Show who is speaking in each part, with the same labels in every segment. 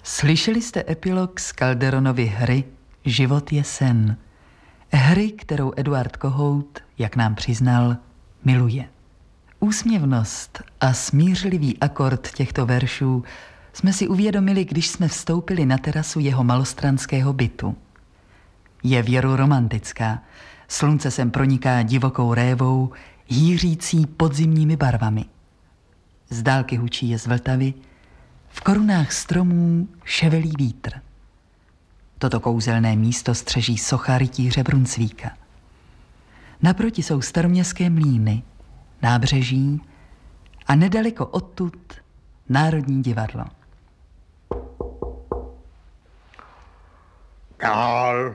Speaker 1: Slyšeli jste epilog z Calderonovy hry Život je sen. Hry, kterou Eduard Kohout, jak nám přiznal, miluje. Úsměvnost a smířlivý akord těchto veršů jsme si uvědomili, když jsme vstoupili na terasu jeho malostranského bytu. Je věru romantická. Slunce sem proniká divokou révou, hýřící podzimními barvami. Z dálky hučí je z Vltavy, v korunách stromů ševelí vítr. Toto kouzelné místo střeží socha rytíře Brunsvíka. Naproti jsou staroměstské mlýny, nábřeží a nedaleko odtud Národní divadlo.
Speaker 2: Dál.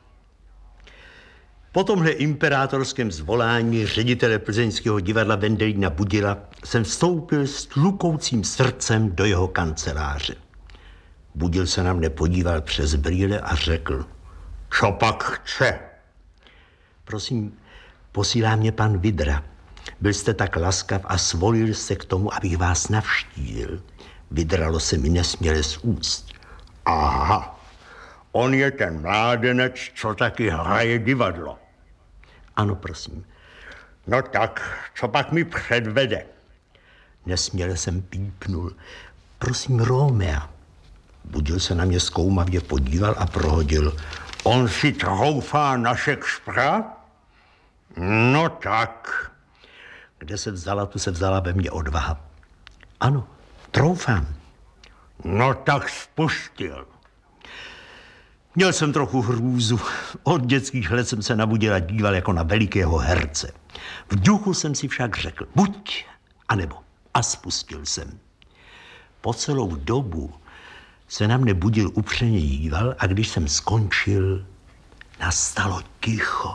Speaker 2: Po tomhle imperátorském zvolání ředitele plzeňského divadla Vendelína Budila jsem vstoupil s tlukoucím srdcem do jeho kanceláře. Budil se na mne podíval přes brýle a řekl: Co pak chce? Prosím, posílá mě pan Vidra. Byl jste tak laskav a svolil se k tomu, abych vás navštívil. Vydralo se mi nesměle z úst. Aha. On je ten mládenec, co taky hraje divadlo. Ano, prosím. No tak, co pak mi předvede? Nesměle jsem pípnul. Prosím, Romea. Budil se na mě zkoumavě podíval a prohodil. On si troufá na Shakespeara? No tak. Kde se vzala, tu se vzala ve mně odvaha. Ano, troufám. No tak spustil. Měl jsem trochu hrůzu. Od dětských let jsem se na Budila díval jako na velikého herce. V duchu jsem si však řekl buď, anebo. A spustil jsem. Po celou dobu se na mne Budil upřeně díval a když jsem skončil, nastalo ticho.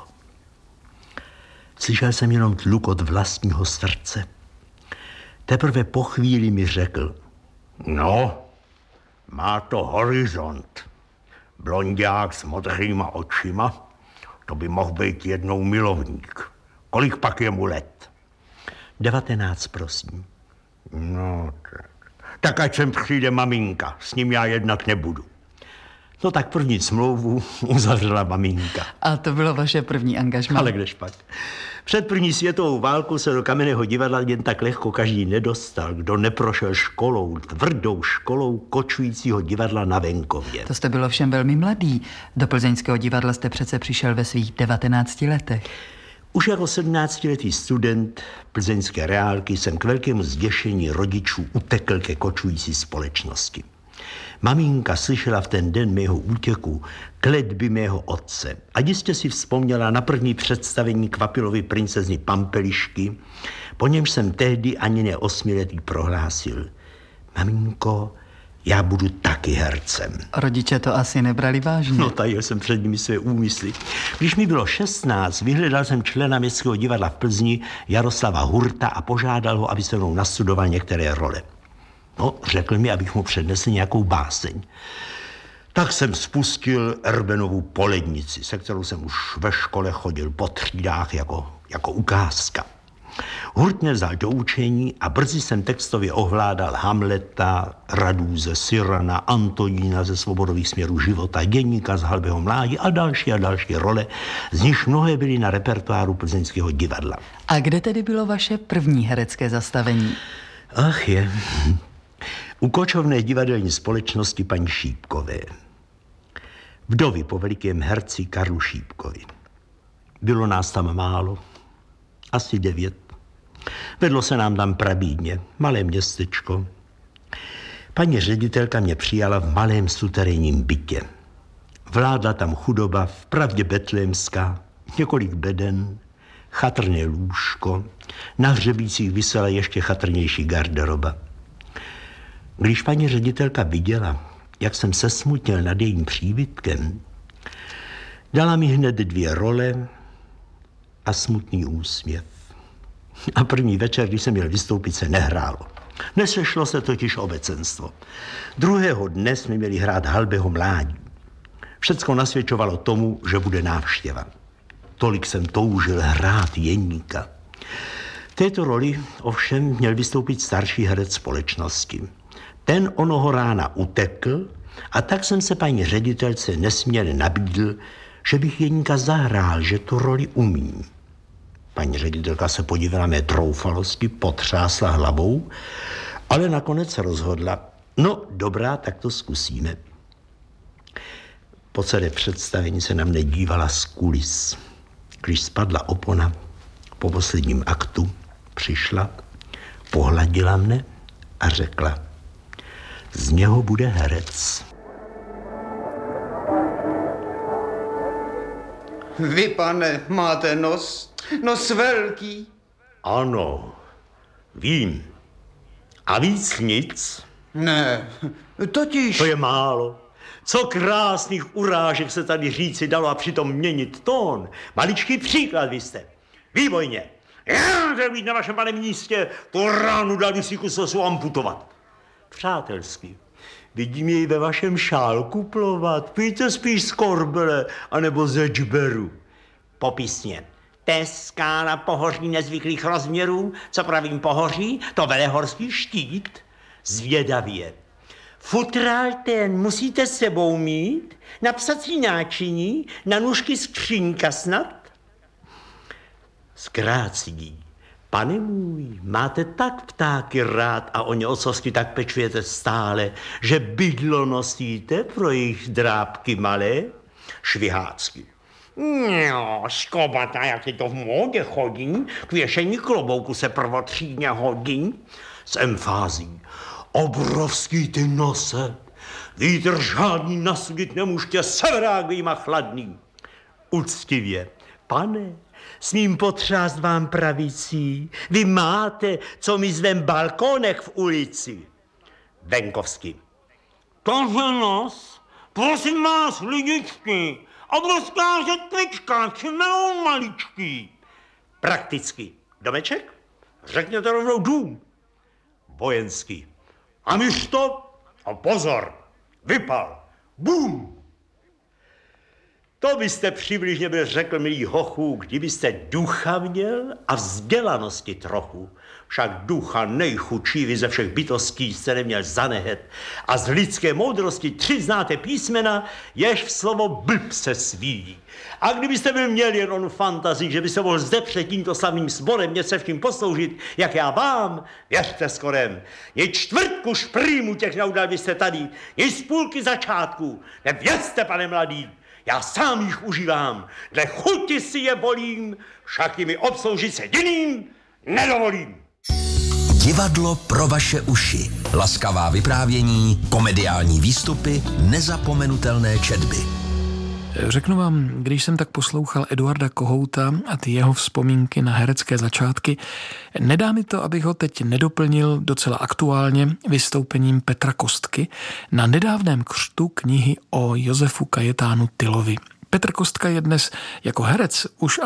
Speaker 2: Slyšel jsem jenom tlukot vlastního srdce. Teprve po chvíli mi řekl: No, má to horizont. Blonďák s modrýma očima, to by mohl být jednou milovník. Kolik pak je mu let? 19, prosím. No tak. Tak ať sem přijde maminka, s ním já jednat nebudu. No tak první smlouvu uzavřela maminka.
Speaker 1: A to bylo vaše první angažmá?
Speaker 2: Ale kdežpak. Před první světovou válkou se do Kamenného divadla jen tak lehko každý nedostal, kdo neprošel školou, tvrdou školou kočujícího divadla na venkově.
Speaker 1: To jste byl ovšem velmi mladý. Do plzeňského divadla jste přece přišel ve svých 19 letech.
Speaker 2: Už jako 17letý student plzeňské reálky jsem k velkému zděšení rodičů utekl ke kočující společnosti. Maminka slyšela v ten den mého útěku kletby mého otce a jistě si vzpomněla na první představení Kvapilovy princezny Pampelišky, po němž jsem tehdy ani ne 8letý prohlásil: Maminko, já budu taky hercem.
Speaker 1: Rodiče to asi nebrali vážně.
Speaker 2: No, tajil jsem před nimi své úmysly. Když mi bylo 16, vyhledal jsem člena Městského divadla v Plzni Jaroslava Hurta a požádal ho, aby se mnou nastudoval některé role. No, řekl mi, abych mu přednesl nějakou báseň. Tak jsem spustil Erbenovu Polednici, se kterou jsem už ve škole chodil po třídách jako ukázka. Hurt mě vzal do učení a brzy jsem textově ovládal Hamleta, Radůze, Cyrana, Antonína ze Svobodových směrů života, Děníka z Halbého mládí a další role, z nich mnohé byly na repertoáru plzeňského divadla.
Speaker 1: A kde tedy bylo vaše první herecké zastavení?
Speaker 2: Ach je, u kočovné divadelní společnosti paní Šípkové. Vdovy po velikém herci Karlu Šípkovi. Bylo nás tam málo, asi 9. Vedlo se nám tam prabídně, malé městečko. Paní ředitelka mě přijala v malém suterénním bytě. Vládla tam chudoba, vpravdě betlémská, několik beden, chatrné lůžko, na hřebících visela ještě chatrnější garderoba. Když paní ředitelka viděla, jak jsem se smutnil nad jejím příbytkem, dala mi hned 2 role a smutný úsměv. A první večer, když jsem měl vystoupit, se nehrálo. Nesešlo se totiž obecenstvo. Druhého dne jsme měli hrát Halbého mládí. Všecko nasvědčovalo tomu, že bude návštěva. Tolik jsem toužil hrát Jeníka. V této roli ovšem měl vystoupit starší herec společnosti. Ten onoho rána utekl A tak jsem se paní ředitelce nesměle nabídl, že bych Jeníka zahrál, že tu roli umí. Paní ředitelka se podívala mé troufalosti, potřásla hlavou, ale nakonec se rozhodla, no dobrá, tak to zkusíme. Po celé představení se na mne dívala z kulis. Když spadla opona po posledním aktu, přišla, pohladila mne a řekla, z něho bude herec.
Speaker 3: Vy, pane, máte nos velký.
Speaker 2: Ano, vím. A víc nic?
Speaker 3: Ne, totiž...
Speaker 2: To je málo. Co krásných urážek se tady říci dalo a přitom měnit tón. Maličký příklad vy jste. Výborně. Já chtěl být na vašem, pane místě, tu ránu dal si kus osu amputovat. Přátelsky. Vidím jej ve vašem šálku plovat. Pijte spíš z korbele, anebo ze džberu. Popisně. Teská na pohoří nezvyklých rozměrů, co pravím pohoří, to velehorský štít. Zvědavě. Futrál ten musíte s sebou mít, na psací náčiní, na nůžky skřínka snad. Zkrácí. Pane můj, máte tak ptáky rád a o ně ososti tak pečujete stále, že bydlo nosíte pro jejich drápky malé? Švihácky. No, skobata, jak je to v módě chodí, k věšení klobouku se prvotřídně hodí. S emfází. Obrovský ty nose, vítr žádný nasudit nemůžete, severák vyjma chladný. Uctivě, pane, smím potřást vám pravicí, vy máte, co my zvem balkónech v ulici. Venkovsky. Tohle nos, prosím vás, lidičky, obrovská řetvička, čmelou maličký. Prakticky. Domeček? Řekněte rovnou dům. Vojenský. A místo? A pozor, vypal. Bum! To byste přibližně byl řekl, milý hochu, kdybyste ducha měl a vzdělanosti trochu. Však ducha nejchudší vy ze všech bytostí jste neměl zanehet. A z lidské moudrosti 3 znáte písmena, jež v slovo blb se svíjí. A kdybyste byl měl jen on fantazii, že byste mohl zde před tímto slavným sborem něco v tím posloužit, jak já vám, věřte skorem, je čtvrtku šprýmu těch neudal byste tady, je z půlky začátku. Nevěřte, pane mladý, já sám jich užívám, dle chuti si je bolím, však jimi obsloužit se jiným nedovolím.
Speaker 4: Divadlo pro vaše uši. Laskavá vyprávění, komediální výstupy, nezapomenutelné četby.
Speaker 5: Řeknu vám, když jsem tak poslouchal Eduarda Kohouta a ty jeho vzpomínky na herecké začátky, nedá mi to, abych ho teď nedoplnil docela aktuálně vystoupením Petra Kostky na nedávném křtu knihy o Josefu Kajetánu Tylovi. Petr Kostka je dnes jako herec už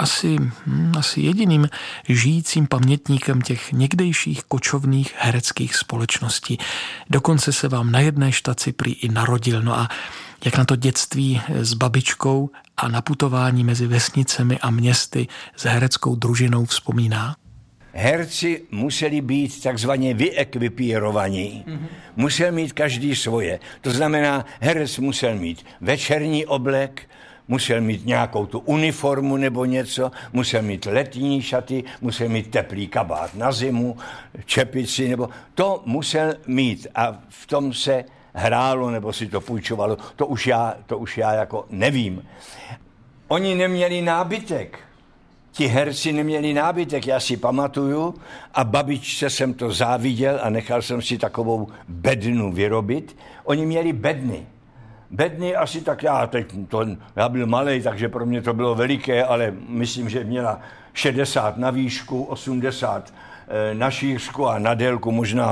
Speaker 5: asi jediným žijícím pamětníkem těch někdejších kočovných hereckých společností. Dokonce se vám na jedné štaci prý i narodil. No a jak na to dětství s babičkou a na putování mezi vesnicemi a městy s hereckou družinou vzpomíná?
Speaker 6: Herci museli být takzvaně vyekvipírovaní. Musel mít každý svoje. To znamená, herec musel mít večerní oblek, musel mít nějakou tu uniformu nebo něco, musel mít letní šaty, musel mít teplý kabát na zimu, čepici, nebo to musel mít a v tom se hrálo nebo si to půjčovalo, to už já jako nevím. Oni neměli nábytek. Ti herci neměli nábytek, já si pamatuju a babičce jsem to záviděl a nechal jsem si takovou bednu vyrobit. Oni měli bedny. Bedny asi tak já byl malej, takže pro mě to bylo veliké, ale myslím, že měla 60 na výšku, 80 na šířku a na délku možná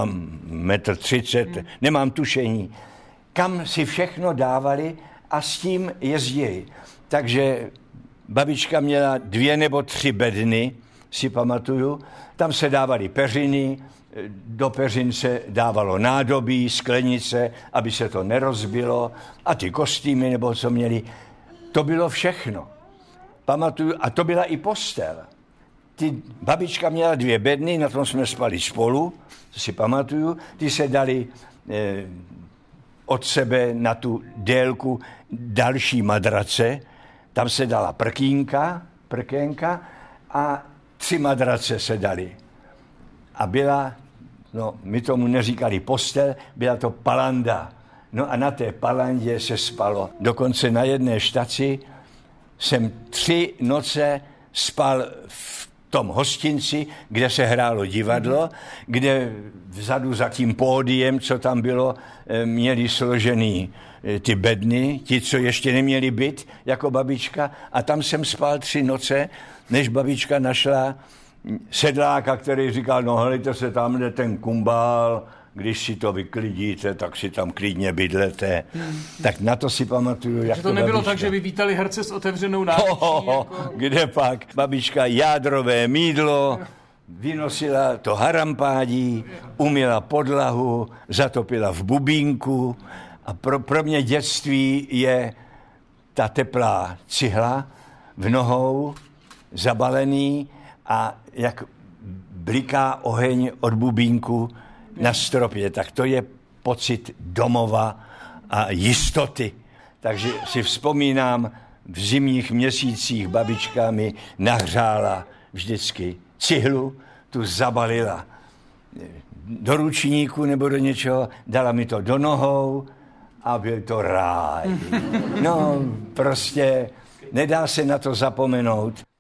Speaker 6: 1,30 m, nemám tušení. Kam si všechno dávali a s tím jezdili. Takže babička měla 2 nebo 3 bedny, si pamatuju. Tam se dávaly peřiny, do peřin se dávalo nádobí, sklenice, aby se to nerozbilo a ty kostýmy nebo co měli. To bylo všechno. Pamatuju, a to byla i postel. Babička měla 2 bedny, na tom jsme spali spolu, to si pamatuju. Ty se dali od sebe na tu délku další madrace, tam se dala prkénka a 3 madrace se daly. A byla, no my tomu neříkali postel, byla to palanda. No a na té palandě se spalo. Dokonce na jedné štaci jsem 3 noce spal v tom hostinci, kde se hrálo divadlo, kde vzadu za tím pódiem, co tam bylo, měli složený ty bedny, ti, co ještě neměli byt, jako babička. A tam jsem spal 3 noce, než babička našla sedláka, který říkal, no helejte se, tamhle ten kumbál, když si to vyklidíte, tak si tam klidně bydlete. Tak na to si pamatuju, jak
Speaker 5: to nebylo babička. Tak, že vy vítali herce s otevřenou náručí? Jako...
Speaker 6: Kde pak? Babička jádrové mýdlo, vynosila to harampádí, umyla podlahu, zatopila v bubínku. A pro mě dětství je ta teplá cihla v nohou, zabalený a jak bliká oheň od bubínku na stropě, tak to je pocit domova a jistoty. Takže si vzpomínám, v zimních měsících babička mi nahřála vždycky cihlu, tu zabalila do ručníku nebo do něčeho, dala mi to do nohou a byl to ráj. No, prostě nedá se na to zapomenout.